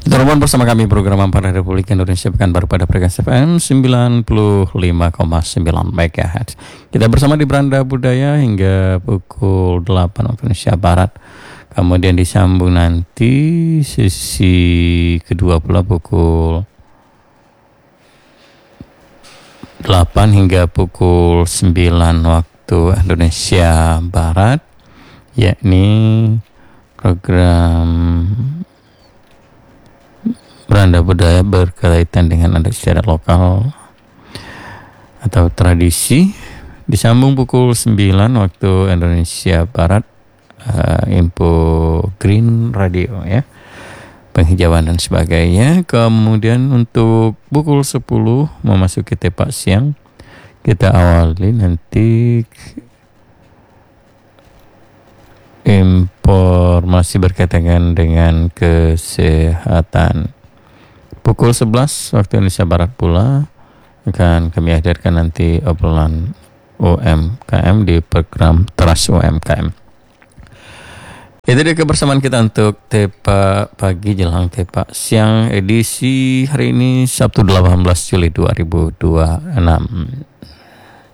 Teman bersama kami program Ampara Republik Indonesia Pekanbaru pada frekuensi FM 95,9 MHz. Kita bersama di Beranda Budaya hingga pukul 8 waktu Indonesia Barat. Kemudian disambung nanti sesi kedua pula pukul 8 hingga pukul 9 waktu Indonesia Barat, yakni program Beranda Budaya berkaitan dengan adat istiadat lokal atau tradisi. Disambung pukul 9 waktu Indonesia Barat, info Green Radio ya, penghijauan dan sebagainya. Kemudian untuk pukul 10 memasuki tepak siang, kita awali nanti informasi berkaitan dengan kesehatan. Pukul 11 waktu Indonesia Barat pula akan kami hadirkan nanti obrolan UMKM di program Teras UMKM. Itu dia kebersamaan kita untuk tepak pagi jelang tepak siang edisi hari ini Sabtu 18 Juli 2026.